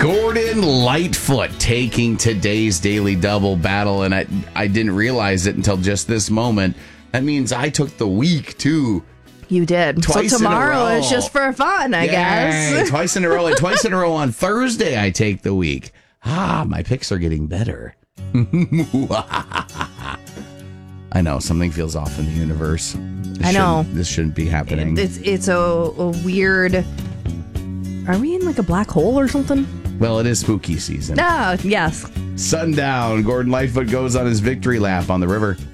Gordon Lightfoot taking today's Daily Double battle, and I didn't realize it until just this moment. That means I took the week, too. You did. Twice so in a tomorrow row. is just for fun, I guess. Twice in a row, and twice in a row on Thursday I take the week. My picks are getting better. I know, something feels off in the universe. This shouldn't be happening. It's a weird... Are we in like a black hole or something? Well, it is spooky season. Oh, yes. Sundown. Gordon Lightfoot goes on his victory lap on the river.